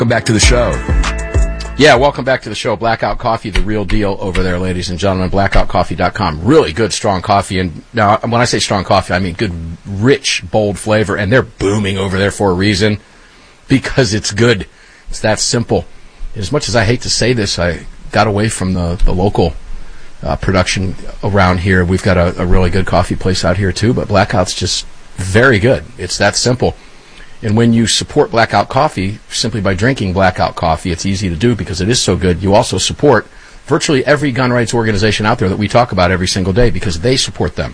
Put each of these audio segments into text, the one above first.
Welcome back to the show. Yeah, welcome back to the show. Blackout Coffee, the real deal over there, ladies and gentlemen. Blackoutcoffee.com. Really good, strong coffee. And now, when I say strong coffee, I mean good, rich, bold flavor. And they're booming over there for a reason, because it's good. It's that simple. As much as I hate to say this, I got away from the local production around here. We've got a really good coffee place out here, too. But Blackout's just very good. It's that simple. And when you support Blackout Coffee, simply by drinking Blackout Coffee, it's easy to do because it is so good. You also support virtually every gun rights organization out there that we talk about every single day because they support them.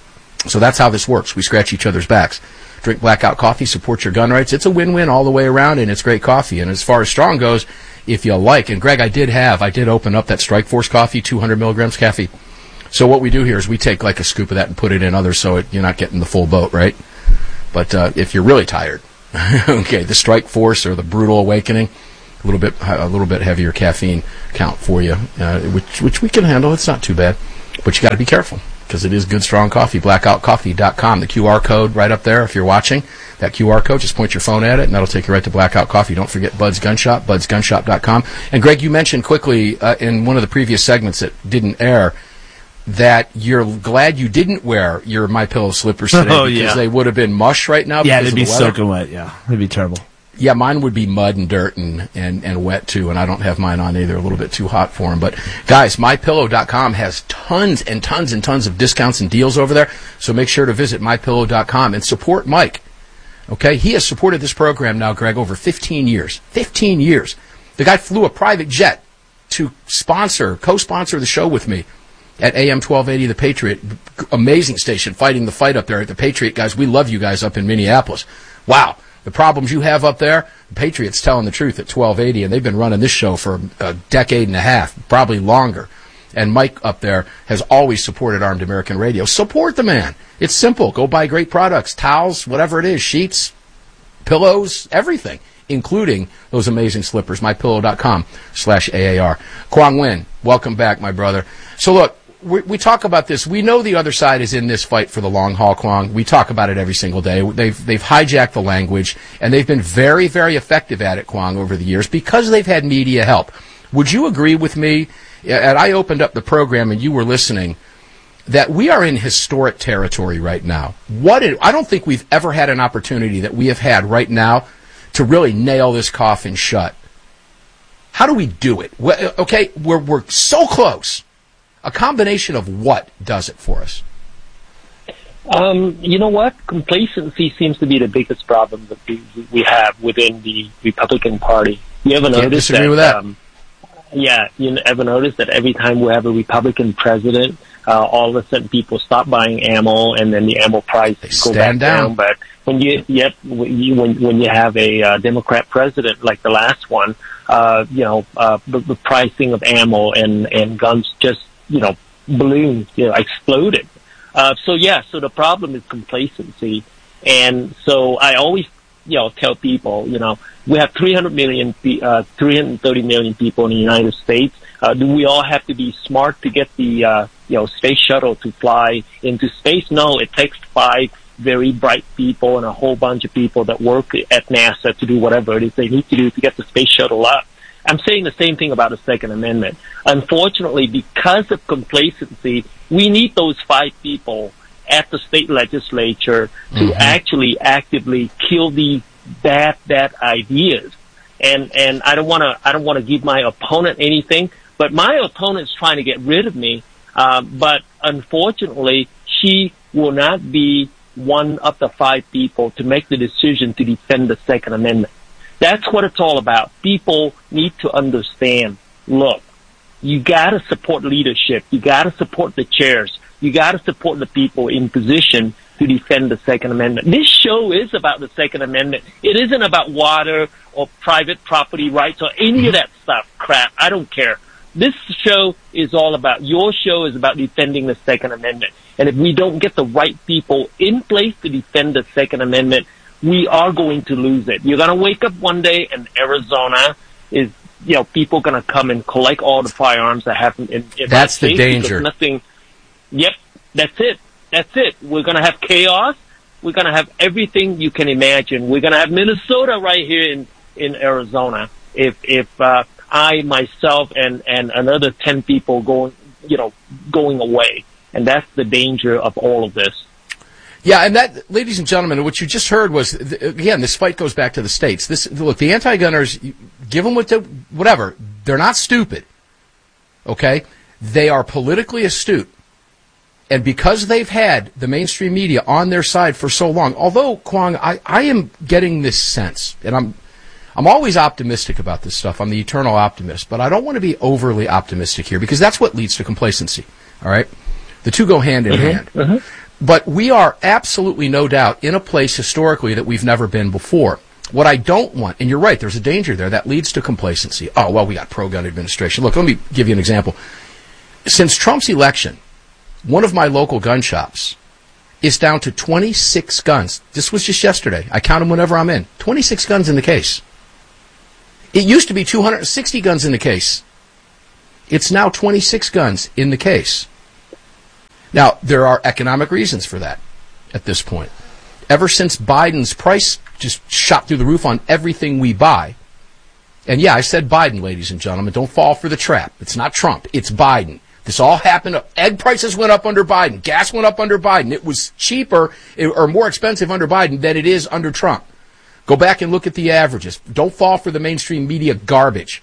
So that's how this works. We scratch each other's backs. Drink Blackout Coffee, support your gun rights. It's a win-win all the way around, and it's great coffee. And as far as strong goes, if you like, and Greg, I did open up that Strike Force coffee, 200 milligrams caffeine. So what we do here is we take like a scoop of that and put it in others so you're not getting the full boat, right? But if you're really tired, okay, the Strike Force or the Brutal Awakening, a little bit heavier caffeine count for you, which we can handle. It's not too bad, but you got to be careful because it is good, strong coffee. Blackoutcoffee.com. The QR code right up there. If you're watching, that QR code, just point your phone at it, and that'll take you right to Blackout Coffee. Don't forget Bud's Gun Shop, budsgunshop.com. And Greg, you mentioned quickly in one of the previous segments that didn't air that you're glad you didn't wear your MyPillow slippers today because they would have been mush right now. Yeah, they'd be soaking wet. Yeah, it'd be terrible. Yeah, mine would be mud and dirt and wet too, and I don't have mine on either. A little bit too hot for them. But guys, MyPillow.com has tons and tons and tons of discounts and deals over there. So make sure to visit MyPillow.com and support Mike. Okay, he has supported this program now, Greg, over 15 years. 15 years. The guy flew a private jet to co-sponsor the show with me at AM 1280, The Patriot. Amazing station, fighting the fight up there at The Patriot. Guys, we love you guys up in Minneapolis. Wow, the problems you have up there, The Patriot's telling the truth at 1280, and they've been running this show for a decade and a half, probably longer. And Mike up there has always supported Armed American Radio. Support the man. It's simple. Go buy great products, towels, whatever it is, sheets, pillows, everything, including those amazing slippers, mypillow.com/AAR. Kwong Win, welcome back, my brother. So look, we talk about this. We know the other side is in this fight for the long haul, Kwong. We talk about it every single day. They've hijacked the language, and they've been very, very effective at it, Kwong, over the years because they've had media help. Would you agree with me? And I opened up the program, and you were listening, that we are in historic territory right now. I don't think we've ever had an opportunity that we have had right now to really nail this coffin shut. How do we do it? Okay, we're so close. A combination of what does it for us? You know what? Complacency seems to be the biggest problem that we have within the Republican Party. You ever notice disagree with that? You ever notice that every time we have a Republican president, all of a sudden people stop buying ammo, and then the ammo price go back down. But when you have a Democrat president like the last one, the pricing of ammo and guns just ballooned, exploded. So the problem is complacency, and so I always tell people, we have 330 million people in the United States. Do we all have to be smart to get the space shuttle to fly into space? No, it takes 5 very bright people and a whole bunch of people that work at NASA to do whatever it is they need to do to get the space shuttle up. I'm saying the same thing about the Second Amendment. Unfortunately, because of complacency, we need those 5 people at the state legislature to actually actively kill these bad ideas. And I don't want to give my opponent anything, but my opponent's trying to get rid of me. But unfortunately, she will not be one of the 5 people to make the decision to defend the Second Amendment. That's what it's all about. People need to understand, look, you got to support leadership. You got to support the chairs. You got to support the people in position to defend the Second Amendment. This show is about the Second Amendment. It isn't about water or private property rights or any of that stuff, crap. I don't care. This show is all about, your show is about defending the Second Amendment. And if we don't get the right people in place to defend the Second Amendment, we are going to lose it. You're going to wake up one day and Arizona is, people going to come and collect all the firearms that happen in that's the danger. Yep, that's it. We're going to have chaos. We're going to have everything you can imagine. We're going to have Minnesota right here in Arizona if I myself and another 10 people going away. And that's the danger of all of this. Yeah, and that, ladies and gentlemen, what you just heard was, again, this fight goes back to the states. Look, the anti-gunners, give them whatever. They're not stupid, okay? They are politically astute. And because they've had the mainstream media on their side for so long, although, Kwong, I am getting this sense, and I'm always optimistic about this stuff. I'm the eternal optimist, but I don't want to be overly optimistic here because that's what leads to complacency, all right? The two go hand in hand. Mm-hmm. But we are absolutely, no doubt, in a place historically that we've never been before. What I don't want, and you're right, there's a danger there, that leads to complacency. Oh, well, we got pro-gun administration. Look, let me give you an example. Since Trump's election, one of my local gun shops is down to 26 guns. This was just yesterday. I count them whenever I'm in. 26 guns in the case. It used to be 260 guns in the case. It's now 26 guns in the case. Now, there are economic reasons for that at this point. Ever since Biden's price just shot through the roof on everything we buy, and yeah, I said Biden, ladies and gentlemen, don't fall for the trap. It's not Trump, it's Biden. This all happened, egg prices went up under Biden, gas went up under Biden. It was cheaper or more expensive under Biden than it is under Trump. Go back and look at the averages. Don't fall for the mainstream media garbage.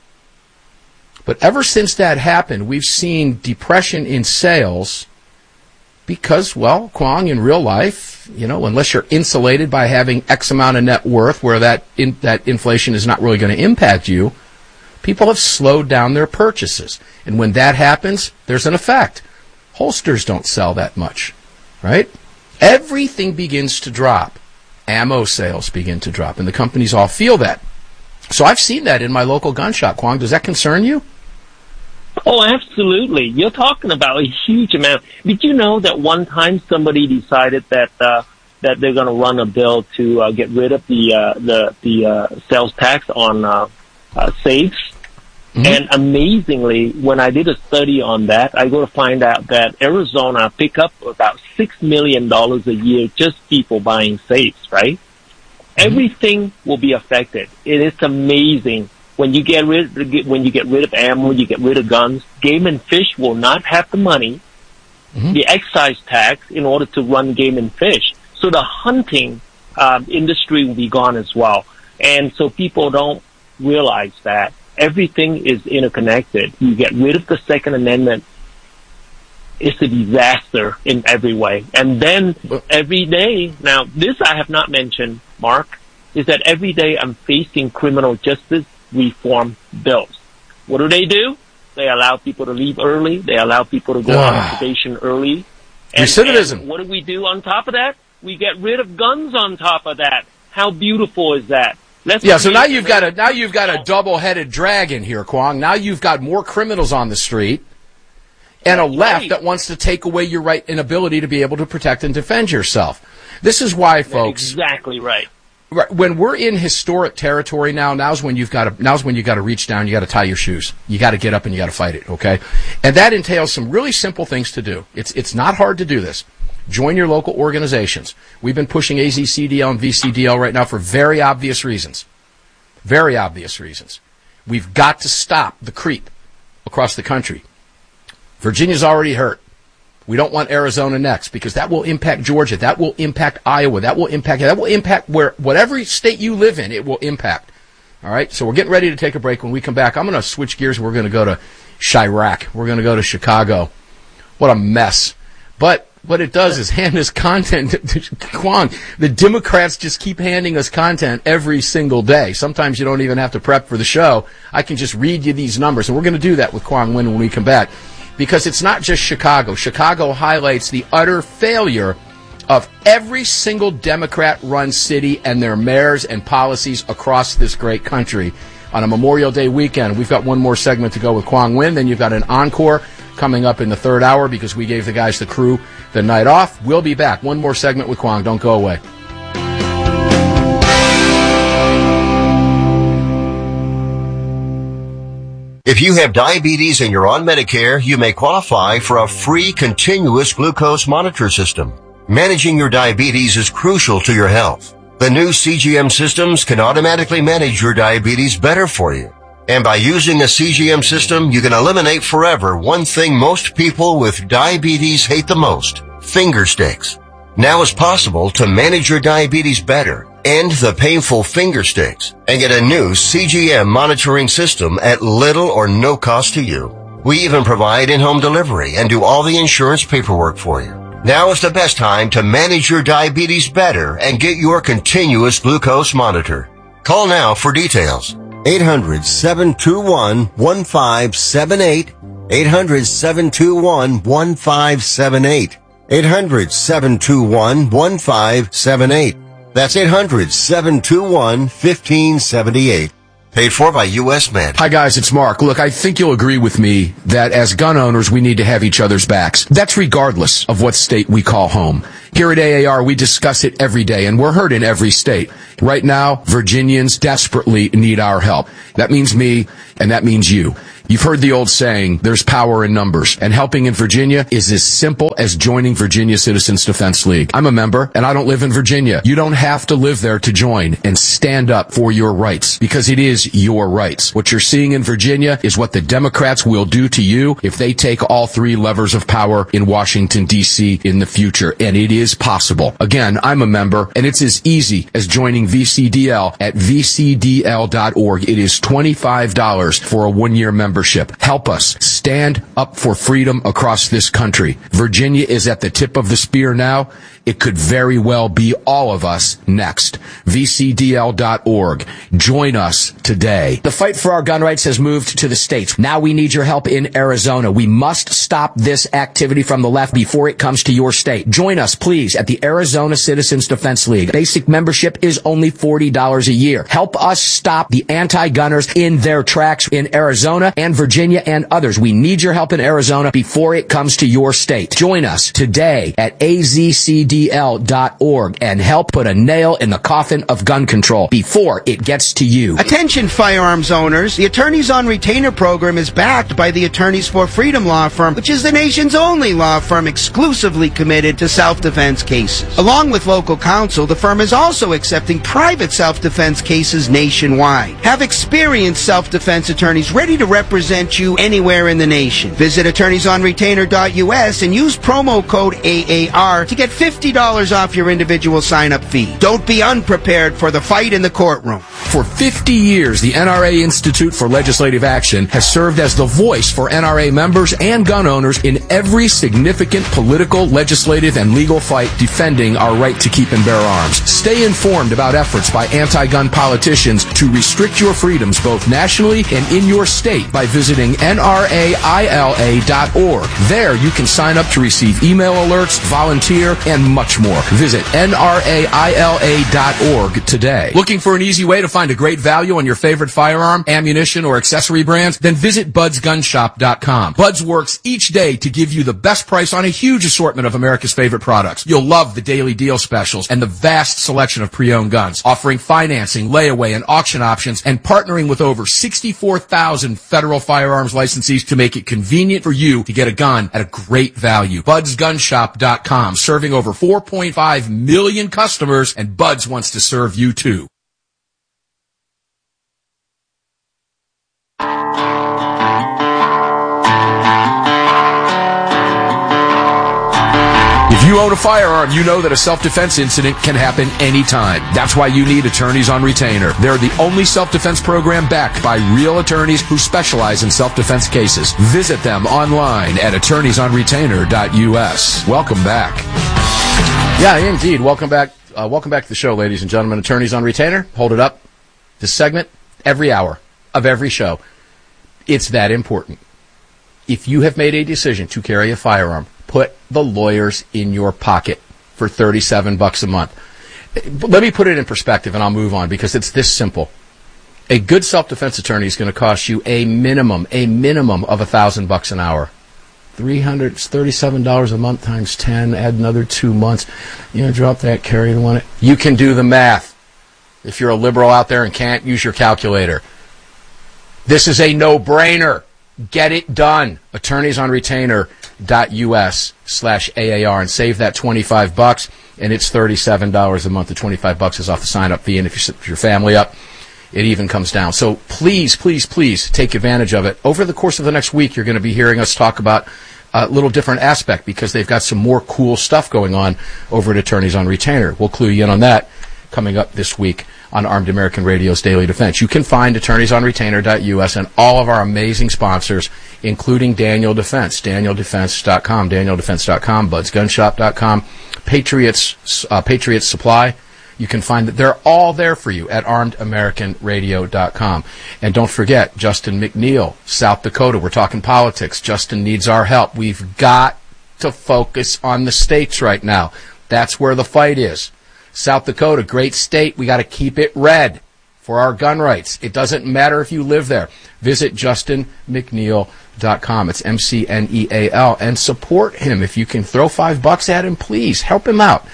But ever since that happened, we've seen depression in sales because, well, Kwong, in real life, unless you're insulated by having X amount of net worth where that inflation is not really going to impact you, people have slowed down their purchases. And when that happens, there's an effect. Holsters don't sell that much, right? Everything begins to drop. Ammo sales begin to drop, and the companies all feel that. So I've seen that in my local gun shop. Kwong, does that concern you? Oh, absolutely. You're talking about a huge amount. Did you know that one time somebody decided that they're going to run a bill to get rid of the sales tax on safes? Mm-hmm. And amazingly, when I did a study on that, I go to find out that Arizona pick up about $6 million a year just people buying safes, right? Mm-hmm. Everything will be affected. It is amazing. When you get rid of ammo, you get rid of guns, Game and Fish will not have the money, mm-hmm. the excise tax, in order to run Game and Fish. So the hunting industry will be gone as well. And so people don't realize that everything is interconnected. You get rid of the Second Amendment, it's a disaster in every way. And then every day, now this I have not mentioned, Mark, is that every day I'm facing criminal justice reform bills. What do? They allow people to leave early. They allow people to go on probation early. Recidivism. And what do we do on top of that? We get rid of guns on top of that. How beautiful is that? So now you've got a double-headed dragon here, Kwong. Now you've got more criminals on the street and a left that wants to take away your right and ability to be able to protect and defend yourself. This is why, folks. Exactly right. Right. When we're in historic territory now's when you've got to reach down, you got to tie your shoes. You got to get up and you got to fight it, okay? And that entails some really simple things to do. It's not hard to do this. Join your local organizations. We've been pushing AZCDL and VCDL right now for very obvious reasons. Very obvious reasons. We've got to stop the creep across the country. Virginia's already hurt. We don't want Arizona next because that will impact Georgia. That will impact Iowa. That will impact whatever state you live in, it will impact. All right? So we're getting ready to take a break. When we come back, I'm going to switch gears. We're going to go to Chirac. We're going to go to Chicago. What a mess. But what it does is hand us content. Kwong, the Democrats just keep handing us content every single day. Sometimes you don't even have to prep for the show. I can just read you these numbers. And we're going to do that with Kwong Win when we come back. Because it's not just Chicago. Chicago highlights the utter failure of every single Democrat-run city and their mayors and policies across this great country on a Memorial Day weekend. We've got one more segment to go with Kwong Win. Then you've got an encore coming up in the third hour because we gave the guys, the crew, the night off. We'll be back. One more segment with Kwong. Don't go away. If you have diabetes and you're on Medicare, you may qualify for a free continuous glucose monitor system. Managing your diabetes is crucial to your health. The new CGM systems can automatically manage your diabetes better for you. And by using a CGM system, you can eliminate forever one thing most people with diabetes hate the most: finger sticks. Now it's possible to manage your diabetes better, end the painful finger sticks, and get a new CGM monitoring system at little or no cost to you. We even provide in-home delivery and do all the insurance paperwork for you. Now is the best time to manage your diabetes better and get your continuous glucose monitor. Call now for details. 800-721-1578. 800-721-1578. 800-721-1578. That's 800-721-1578. Paid for by U.S. Med. Hi, guys, it's Mark. Look, I think you'll agree with me that as gun owners, we need to have each other's backs. That's regardless of what state we call home. Here at AAR, we discuss it every day, and we're heard in every state. Right now, Virginians desperately need our help. That means me, and that means you. You've heard the old saying, there's power in numbers, and helping in Virginia is as simple as joining Virginia Citizens Defense League. I'm a member, and I don't live in Virginia. You don't have to live there to join and stand up for your rights, because it is your rights. What you're seeing in Virginia is what the Democrats will do to you if they take all three levers of power in Washington, D.C. in the future, and it is possible. Again, I'm a member, and it's as easy as joining VCDL at vcdl.org. It is $25 for a one-year membership. Help us stand up for freedom across this country. Virginia is at the tip of the spear now. It could very well be all of us next. VCDL.org. Join us today. The fight for our gun rights has moved to the states. Now we need your help in Arizona. We must stop this activity from the left before it comes to your state. Join us, please, at the Arizona Citizens Defense League. Basic membership is only $40 a year. Help us stop the anti-gunners in their tracks in Arizona and Virginia and others. We need your help in Arizona before it comes to your state. Join us today at AZCDL.org and help put a nail in the coffin of gun control before it gets to you. Attention firearms owners. The Attorneys on Retainer program is backed by the Attorneys for Freedom law firm, which is the nation's only law firm exclusively committed to self-defense cases. Along with local counsel, the firm is also accepting private self-defense cases nationwide. Have experienced self-defense attorneys ready to represent you anywhere in the nation. Visit attorneysonretainer.us and use promo code AAR to get $50 off your individual sign-up fee. Don't be unprepared for the fight in the courtroom. For 50 years, the NRA Institute for Legislative Action has served as the voice for NRA members and gun owners in every significant political, legislative, and legal fight defending our right to keep and bear arms. Stay informed about efforts by anti-gun politicians to restrict your freedoms both nationally and in your state by visiting nraila.org. There you can sign up to receive email alerts, volunteer, and much more. Visit nraila.org today. Looking for an easy way to find a great value on your favorite firearm, ammunition, or accessory brands? Then visit budsgunshop.com. Buds works each day to give you the best price on a huge assortment of America's favorite products. You'll love the daily deal specials and the vast selection of pre-owned guns, offering financing, layaway, and auction options, and partnering with over 64,000 federal firearms licensees to make it convenient for you to get a gun at a great value. budsgunshop.com, serving over 4.5 million customers, and Buds wants to serve you too. If you own a firearm, you know that a self-defense incident can happen anytime. That's why you need Attorneys on Retainer. They're the only self-defense program backed by real attorneys who specialize in self-defense cases. Visit them online at attorneysonretainer.us. Welcome back. Yeah, indeed. Welcome back. Welcome back to the show, ladies and gentlemen. Attorneys on Retainer. Hold it up. This segment, every hour of every show. It's that important. If you have made a decision to carry a firearm, put the lawyers in your pocket for $37 a month. Let me put it in perspective, and I'll move on, because it's this simple. A good self-defense attorney is going to cost you a minimum of $1,000 an hour. $37 a month times 10, add another 2 months. Drop that, carry the one. You can do the math. If you're a liberal out there and can't, use your calculator. This is a no-brainer. Get it done. Attorneysonretainer.us/AAR and save that $25. and it's $37 a month. The $25 is off the sign-up fee, and if you set your family up, it even comes down. So please, please, please take advantage of it. Over the course of the next week, you're going to be hearing us talk about a little different aspect because they've got some more cool stuff going on over at Attorneys on Retainer. We'll clue you in on that coming up this week on Armed American Radio's Daily Defense. You can find attorneysonretainer.us and all of our amazing sponsors, including Daniel Defense, DanielDefense.com, DanielDefense.com, BudsGunShop.com, Patriots Supply. You can find that they're all there for you at ArmedAmericanRadio.com. And don't forget, Justin McNeil, South Dakota. We're talking politics. Justin needs our help. We've got to focus on the states right now. That's where the fight is. South Dakota, great state. We got to keep it red for our gun rights. It doesn't matter if you live there. Visit JustinMcNeil.com. It's McNeal, and support him. If you can throw $5 at him, please help him out.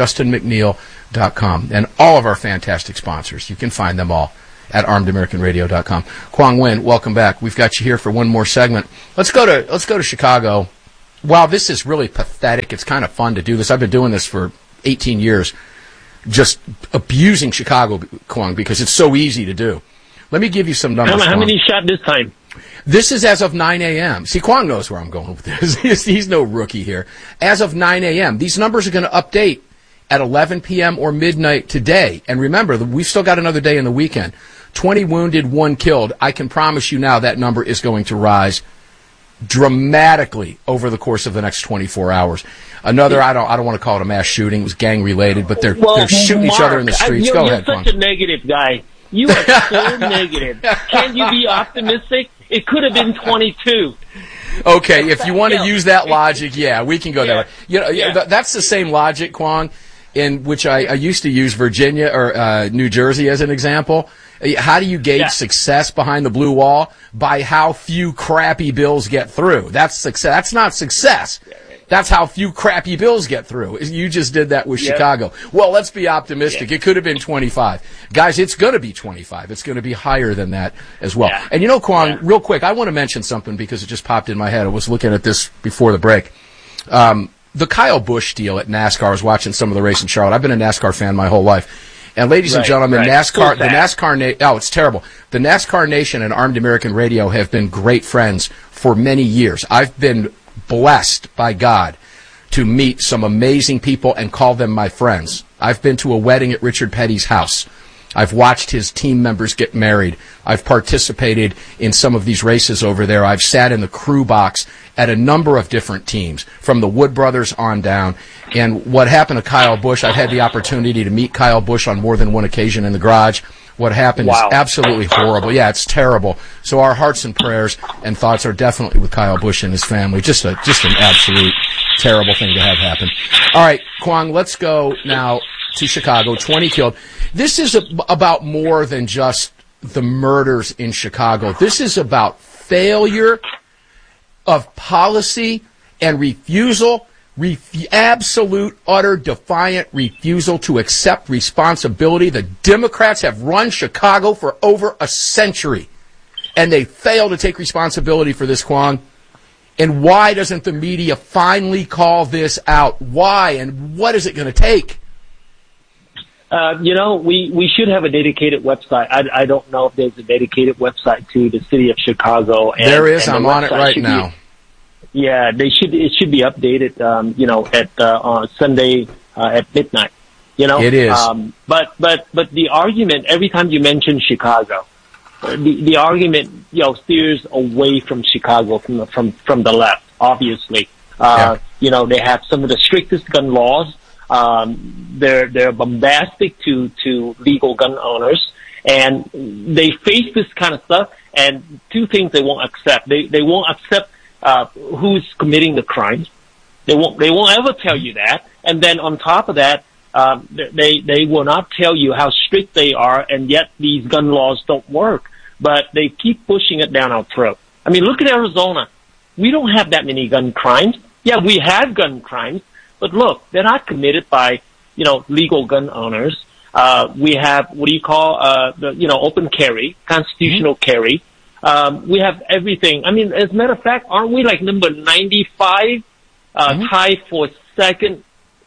JustinMcNeil.com. And all of our fantastic sponsors. You can find them all at ArmedAmericanRadio.com. Quang Nguyen, welcome back. We've got you here for one more segment. Let's go to Chicago. Wow, this is really pathetic. It's kind of fun to do this. I've been doing this for 18 years. Just abusing Chicago, Quang, because it's so easy to do. Let me give you some numbers. How many shot this time? This is as of 9 a.m. See, Quang knows where I'm going with this. He's no rookie here. As of 9 a.m., these numbers are going to update at 11 p.m. or midnight today. And remember, we've still got another day in the weekend. 20 wounded, 1 killed. I can promise you now that number is going to rise dramatically over the course of the next 24 hours. Another, I don't want to call it a mass shooting. It was gang related, but they're shooting each other in the streets. Go ahead, You're such a negative guy. You are so negative. Can't you be optimistic? It could have been 22. Okay, if you want to use that logic, yeah, we can go that way. You know, that's the same logic, Quang, in which I used to use Virginia or New Jersey as an example. How do you gauge success behind the blue wall? By how few crappy bills get through. That's success. That's not success. That's how few crappy bills get through. You just did that with Chicago. Well, let's be optimistic. It could have been 25. Guys, it's going to be 25. It's going to be higher than that as well. Yeah. And you know, Quang, real quick, I want to mention something because it just popped in my head. I was looking at this before the break. The Kyle Busch deal at NASCAR, I was watching some of the race in Charlotte. I've been a NASCAR fan my whole life. And ladies and gentlemen, it's terrible. The NASCAR Nation and Armed American Radio have been great friends for many years. I've been blessed by God to meet some amazing people and call them my friends. I've been to a wedding at Richard Petty's house. I've watched his team members get married. I've participated in some of these races over there. I've sat in the crew box at a number of different teams, from the Wood Brothers on down. And what happened to Kyle Busch, I've had the opportunity to meet Kyle Busch on more than one occasion in the garage. What happened is absolutely horrible. Yeah, it's terrible. So our hearts and prayers and thoughts are definitely with Kyle Busch and his family. Just an absolute terrible thing to have happen. All right, Quang, let's go now to Chicago. 20 killed. This is about more than just the murders in Chicago. This is about failure of policy and refusal, absolute, utter, defiant refusal to accept responsibility. The Democrats have run Chicago for over a century, and they fail to take responsibility for this, Quang. And why doesn't the media finally call this out? Why, and what is it going to take? We should have a dedicated website. I don't know if there's a dedicated website to the city of Chicago. There is. I'm on it right now. It should be updated, at Sunday at midnight. It is. But the argument, every time you mention Chicago, the argument, steers away from Chicago from the left, obviously. They have some of the strictest gun laws. They're bombastic to legal gun owners, and they face this kind of stuff. And two things they won't accept. They won't accept who's committing the crimes. They won't ever tell you that. And then on top of that, they will not tell you how strict they are, and yet these gun laws don't work. But they keep pushing it down our throat. I mean, look at Arizona. We don't have that many gun crimes. Yeah, we have gun crimes. But look, they're not committed by, legal gun owners. We have, open carry, constitutional carry. We have everything. I mean, as a matter of fact, aren't we like number 95, tied for second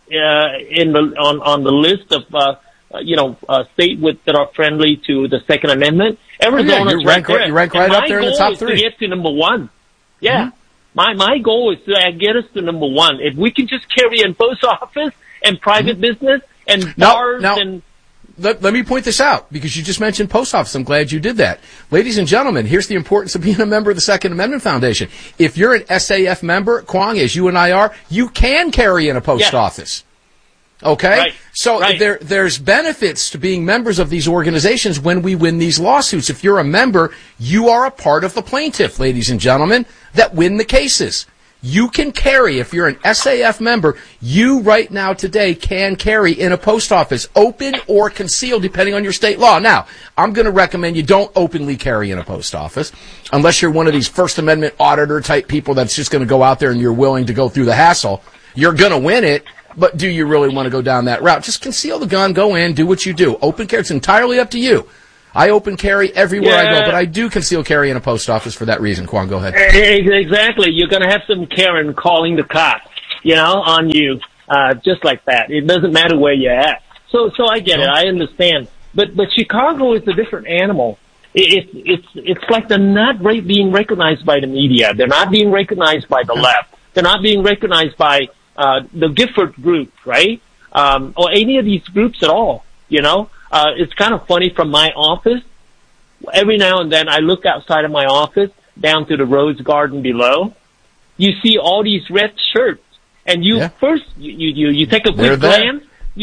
on the list of states that are friendly to the Second Amendment. Arizona's you rank right up there in the top 3. My goal is to get to number 1. Yeah. Mm-hmm. My goal is to get us to number 1. If we can just carry in post office and private business and bars and... Let me point this out, because you just mentioned post office. I'm glad you did that. Ladies and gentlemen, here's the importance of being a member of the Second Amendment Foundation. If you're an SAF member, Kwong, as you and I are, you can carry in a post office. Okay? Right. So there's benefits to being members of these organizations when we win these lawsuits. If you're a member, you are a part of the plaintiff, ladies and gentlemen, that win the cases. You can carry, if you're an SAF member, you right now today can carry in a post office, open or concealed, depending on your state law. Now, I'm going to recommend you don't openly carry in a post office, unless you're one of these First Amendment auditor type people that's just going to go out there and you're willing to go through the hassle. You're going to win it, but do you really want to go down that route? Just conceal the gun, go in, do what you do. Open carry, it's entirely up to you. I open carry everywhere I go, but I do conceal carry in a post office for that reason. Kwong, go ahead. Exactly. You're going to have some Karen calling the cops, on you, just like that. It doesn't matter where you're at. So I get it. I understand. But Chicago is a different animal. It's like they're not being recognized by the media. They're not being recognized by the left. They're not being recognized by the Gifford group, right? Or any of these groups at all, It's kind of funny from my office. Every now and then I look outside of my office down to the Rose Garden below. You see all these red shirts, and you take a quick glance.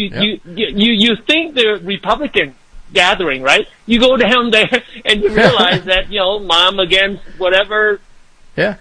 You think they're Republican gathering, right? You go down there and you realize that mom against whatever. Yeah.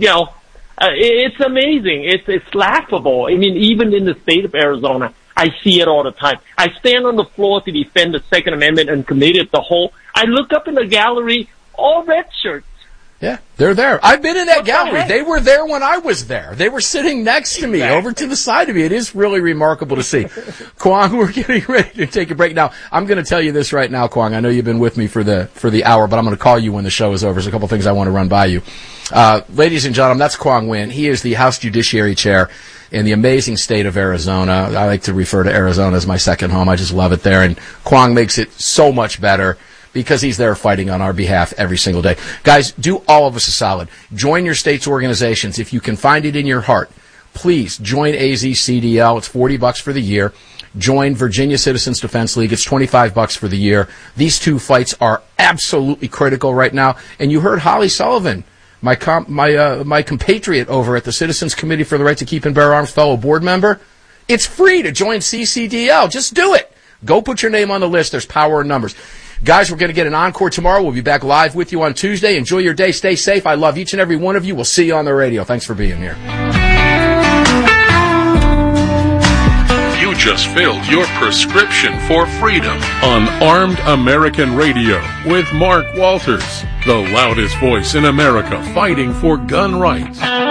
It's amazing. It's laughable. I mean, even in the state of Arizona, I see it all the time. I stand on the floor to defend the Second Amendment and committed the whole. I look up in the gallery, all red shirts. Yeah, they're there. I've been in that gallery. They were there when I was there. They were sitting next to me, over to the side of me. It is really remarkable to see. Kwong, we're getting ready to take a break now. I'm going to tell you this right now, Kwong. I know you've been with me for the hour, but I'm going to call you when the show is over. There's a couple things I want to run by you. Ladies and gentlemen, that's Kwong Nguyen. He is the House Judiciary Chair in the amazing state of Arizona. I like to refer to Arizona as my second home. I just love it there. And Kwong makes it so much better, because he's there fighting on our behalf every single day. Guys, do all of us a solid. Join your state's organizations. If you can find it in your heart, please join AZCDL. It's $40 for the year. Join Virginia Citizens Defense League. It's $25 for the year. These two fights are absolutely critical right now. And you heard Holly Sullivan, my compatriot over at the Citizens Committee for the Right to Keep and Bear Arms, fellow board member. It's free to join CCDL. Just do it. Go put your name on the list. There's power in numbers. Guys, we're going to get an encore tomorrow. We'll be back live with you on Tuesday. Enjoy your day. Stay safe. I love each and every one of you. We'll see you on the radio. Thanks for being here. You just filled your prescription for freedom on Armed American Radio with Mark Walters, the loudest voice in America fighting for gun rights.